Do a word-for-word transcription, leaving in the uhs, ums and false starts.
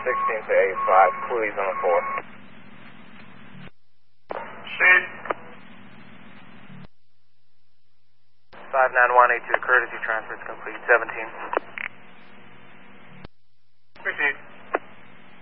sixteen to eighty-five, Cooley's on the four. Shoot. five nine one eight two, courtesy transfer is complete, seventeen. Proceed.